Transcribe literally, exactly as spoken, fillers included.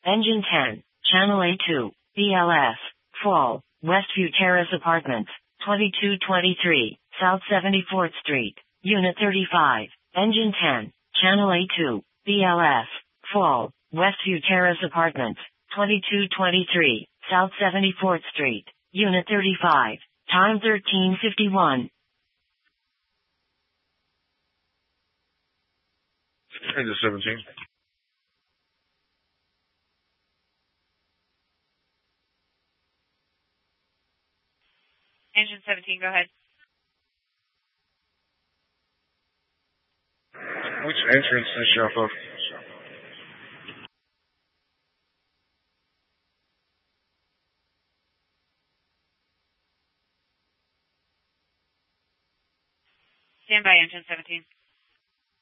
Engine ten, Channel A two, B L S, Fall, Westview Terrace Apartments, twenty-two twenty-three, South seventy-fourth Street, Unit thirty-five. Engine ten, Channel A two, B L S, Fall, Westview Terrace Apartments, twenty-two twenty-three, South seventy-fourth Street, Unit thirty-five. Time thirteen fifty-one. Engine seventeen. Engine seventeen, go ahead. Which entrance is she off of? Stand by, Engine seventeen.